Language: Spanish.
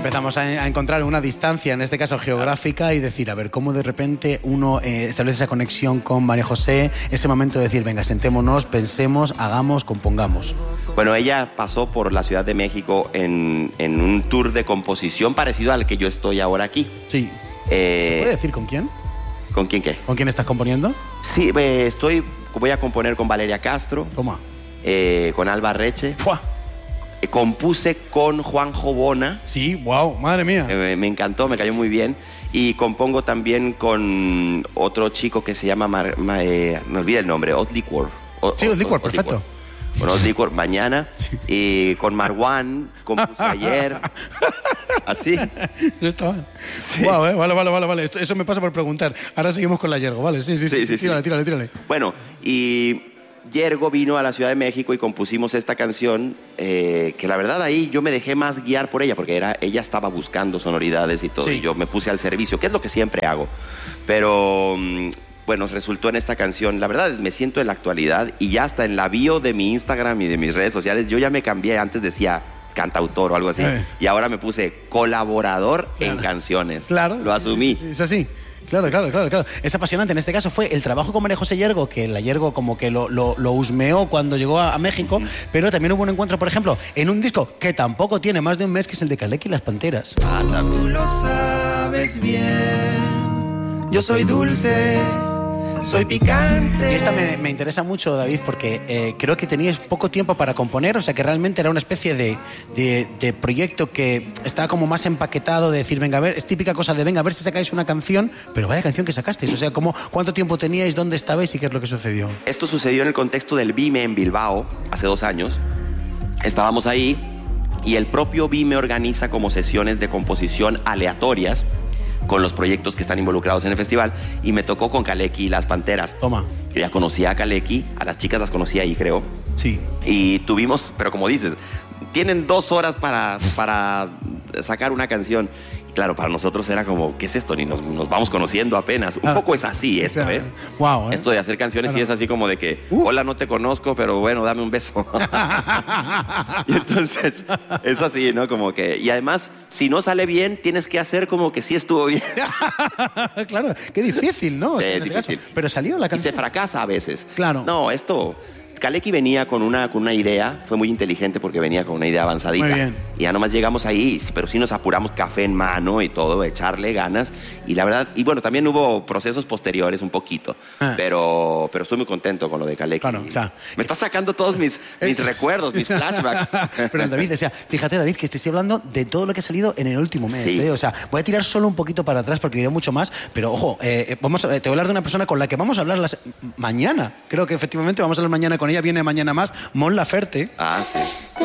empezamos a encontrar una distancia, en este caso geográfica, y decir, a ver, cómo de repente uno establece esa conexión con María José, ese momento de decir, venga, sentémonos, pensemos, hagamos, compongamos. Bueno, ella pasó por la Ciudad de México en un tour de composición parecido al que yo estoy ahora aquí. Sí. ¿Se puede decir con quién? ¿Con quién qué? ¿Con quién estás componiendo? Sí, voy a componer con Valeria Castro. Toma. Con Alba Reche. ¡Fua! Compuse con Juanjo Bona. Sí, wow, madre mía. Me encantó, me cayó muy bien. Y compongo también con otro chico que se llama, me olvidé el nombre, Odd Liquor. Sí, Odd Liquor, perfecto. Con Odd Liquor mañana. Sí. Y con Marwan compuse ayer. Así. No está mal. Sí. Wow, vale. Eso me pasa por preguntar. Ahora seguimos con la Yergo, ¿vale? Sí. Tírale. Bueno, y Yergo vino a la Ciudad de México y compusimos esta canción, que la verdad ahí yo me dejé más guiar por ella, porque ella estaba buscando sonoridades y todo, sí. Y yo me puse al servicio, que es lo que siempre hago. Pero bueno, resultó en esta canción. La verdad, me siento en la actualidad, y ya hasta en la bio de mi Instagram y de mis redes sociales, yo ya me cambié. Antes decía cantautor o algo así, y ahora me puse colaborador en canciones. Claro. Lo asumí. Sí, es así. Claro. Es apasionante. En este caso fue el trabajo con María José Yergo, que la Yergo como que lo husmeó cuando llegó a México, pero también hubo un encuentro, por ejemplo, en un disco que tampoco tiene más de un mes, que es el de Kaleki y las Panteras. Tú lo sabes bien, yo soy dulce, soy picante. Y esta me interesa mucho, David, porque creo que teníais poco tiempo para componer, o sea que realmente era una especie de proyecto que estaba como más empaquetado, de decir, venga, a ver, es típica cosa de, venga, a ver si sacáis una canción, pero vaya canción que sacasteis, o sea, ¿cuánto tiempo teníais, dónde estabais y qué es lo que sucedió? Esto sucedió en el contexto del BIME en Bilbao, hace 2 años. Estábamos ahí y el propio BIME organiza como sesiones de composición aleatorias con los proyectos que están involucrados en el festival, y me tocó con Kaleki y las Panteras. Toma. Yo ya conocía a Kaleki, a las chicas las conocía ahí, creo. Sí. Y tuvimos, pero como dices, tienen 2 horas para sacar una canción. Y claro, para nosotros era como, ¿qué es esto? Ni nos vamos conociendo apenas. Un poco es así esto, ¿eh? Wow, Esto de hacer canciones sí es así como de que, hola, no te conozco, pero bueno, dame un beso. Y entonces, es así, ¿no? Como que, y además, si no sale bien, tienes que hacer como que sí estuvo bien. Claro, qué difícil, ¿no? O sea, es difícil. Pero salió la canción. Y se fracasa a veces. Claro. No, Kaleki venía con una idea, fue muy inteligente porque venía con una idea avanzadita. Muy bien. Y ya nomás llegamos ahí, pero sí nos apuramos, café en mano y todo, echarle ganas. Y la verdad, y bueno, también hubo procesos posteriores un poquito, pero estoy muy contento con lo de Kaleki. Claro, o sea, me está sacando todos mis recuerdos, mis flashbacks. Pero David, o sea, fíjate, David, que te estoy hablando de todo lo que ha salido en el último mes. Sí. O sea, voy a tirar solo un poquito para atrás porque diré mucho más, pero ojo, te voy a hablar de una persona con la que vamos a hablar mañana. Creo que efectivamente vamos a hablar mañana con ella, viene mañana más, Mon Laferte. Ah, sí.